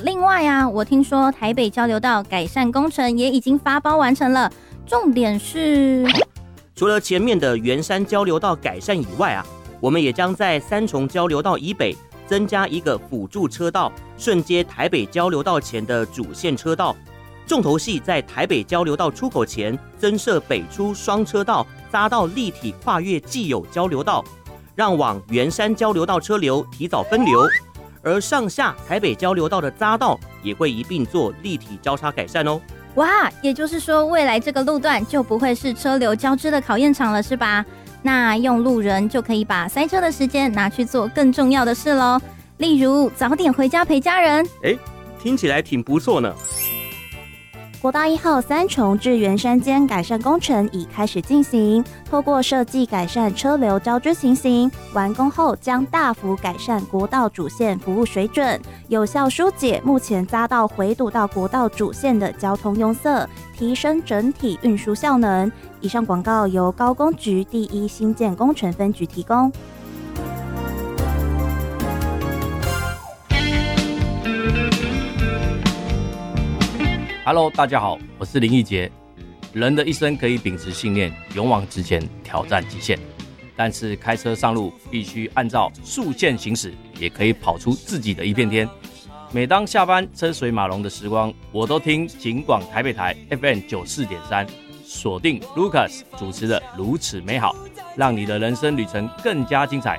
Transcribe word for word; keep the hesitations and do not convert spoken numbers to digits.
另外啊，我听说台北交流道改善工程也已经发包完成了，重点是， 除了前面的圆山交流道改善以外啊，我们也将在三重交流道以北增加一个辅助车道，顺接台北交流道前的主线车道。重头戏在台北交流道出口前增设北出双车道，匝道立体跨越既有交流道，让往圆山交流道车流提早分流。而上下台北交流道的匝道也会一并做立体交叉改善哦。 哇，也就是说未来这个路段就不会是车流交织的考验场了，是吧？那用路人就可以把塞车的时间拿去做更重要的事咯，例如早点回家陪家人。 诶，听起来挺不错呢。 国道一号三重至圆山间改善工程已开始进行，透过设计改善车流交织情形，完工后将大幅改善国道主线服务水准，有效疏解目前匝道回堵到国道主线的交通拥塞，提升整体运输效能。以上广告由高工局第一新建工程分局提供。 Hello， 大家好，我是林奕杰。人的一生可以秉持信念，勇往直前，挑战极限。但是开车上路必须按照速线行驶，也可以跑出自己的一片天。每当下班车水马龙的时光，我都听警广台北台 F M 九十四点三，锁定 Lucas 主持的如此美好，让你的人生旅程更加精彩。